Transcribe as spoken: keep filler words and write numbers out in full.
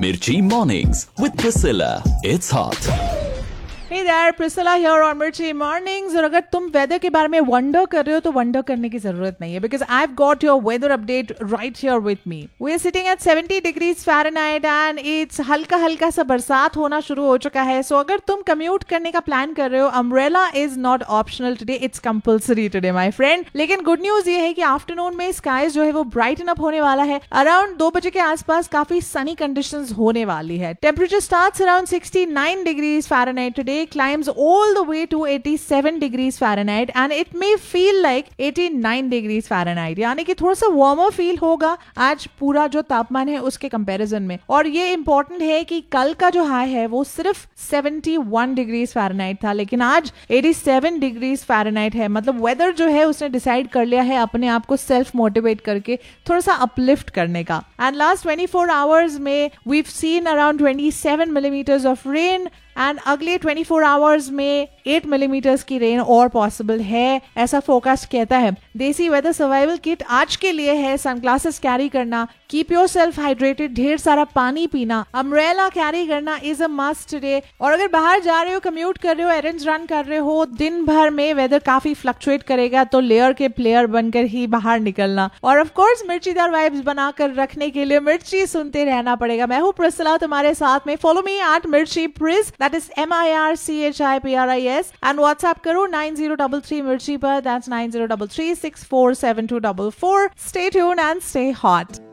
Mirchi Mornings with Priscilla. It's hot. Hey there, Priscilla here on Mirchi Mornings. और अगर तुम weather के बारे में वंडर कर रहे हो तो वंडर करने की जरूरत नहीं है, because I've got your weather update right here with me. We are sitting at seventy degrees Fahrenheit and it's हल्का हल्का सा बरसात होना शुरू हो चुका है. So अगर तुम कम्यूट करने का प्लान कर रहे हो, umbrella is not optional today, it's compulsory today, my friend. लेकिन गुड न्यूज ये है कि आफ्टरनून में स्काईज जो है वो ब्राइटन अप होने वाला है. अराउंड दो बजे के आसपास काफी सनी कंडीशंस होने वाली है. Temperature starts around sixty-nine degrees Fahrenheit today, climbs all the way to eighty-seven degrees Fahrenheit and it may feel like eighty-nine degrees Fahrenheit, यानी कि थोड़ा सा वार्मर फील होगा आज पूरा जो तापमान है उसके कंपैरिजन में. और ये इंपॉर्टेंट है कि कल का जो हाई है वो सिर्फ seventy-one degrees Fahrenheit था, लेकिन आज eighty-seven degrees Fahrenheit है. मतलब वेदर जो है उसने डिसाइड कर लिया है अपने आप को सेल्फ मोटिवेट करके थोड़ा सा अपलिफ्ट करने का. एंड लास्ट twenty-four आवर्स में we've seen around twenty-seven millimeters of rain and अगले twenty-four आवर्स में eight millimeters की रेन और पॉसिबल है, ऐसा फोरकास्ट कहता है. देसी वेदर सर्वाइवल किट आज के लिए है सनग्लासेस कैरी करना, कीप योर सेल्फ हाइड्रेटेड, ढेर सारा पानी पीना, अम्ब्रेला कैरी करना इज अ मस्ट टुडे. और अगर बाहर जा रहे हो, कम्यूट कर रहे हो, एरेंड्स रन कर रहे हो, दिन भर में वेदर काफी फ्लक्चुएट करेगा तो लेयर के प्लेयर बनकर ही बाहर निकलना. और ऑफ कोर्स मिर्चीदार वाइब्स बनाकर रखने के लिए मिर्ची सुनते रहना पड़ेगा. मैं हूँ प्रिस्सिला तुम्हारे साथ में. फॉलो मी एट मिर्ची प्रिस, that is M I R C H I P R I S, and WhatsApp करो nine zero three three मिर्ची पर, that's nine zero three three six four seven two four four. Stay tuned and stay hot.